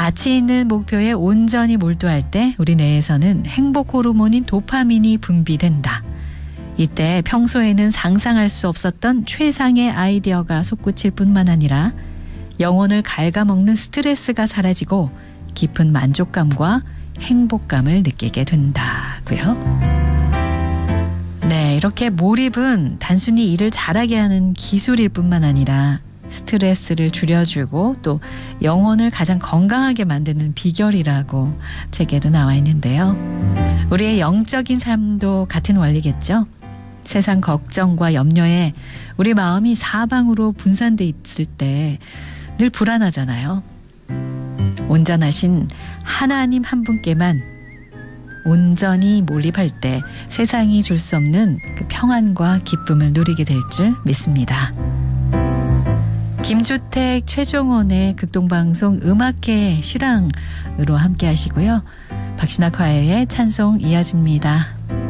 가치 있는 목표에 온전히 몰두할 때 우리 뇌에서는 행복 호르몬인 도파민이 분비된다. 이때 평소에는 상상할 수 없었던 최상의 아이디어가 솟구칠 뿐만 아니라 영혼을 갉아먹는 스트레스가 사라지고 깊은 만족감과 행복감을 느끼게 된다고요. 네, 이렇게 몰입은 단순히 일을 잘하게 하는 기술일 뿐만 아니라 스트레스를 줄여주고 또 영혼을 가장 건강하게 만드는 비결이라고 책에도 나와 있는데요. 우리의 영적인 삶도 같은 원리겠죠. 세상 걱정과 염려에 우리 마음이 사방으로 분산돼 있을 때 늘 불안하잖아요. 온전하신 하나님 한 분께만 온전히 몰입할 때 세상이 줄 수 없는 그 평안과 기쁨을 누리게 될 줄 믿습니다. 김주택, 최종원의 극동방송 음악회 실황으로 함께 하시고요. 박신학 화요의 찬송 이어집니다.